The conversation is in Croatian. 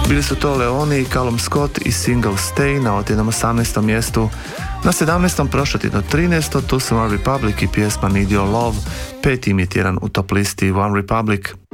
Bili su to Leoni, Callum Scott i single Stay na otjednom 18. mjestu. Na 17. prošlo tjedno 13. tu su One Republic i pjesma Need Your Love, peti im je tjedan u top listi One Republic.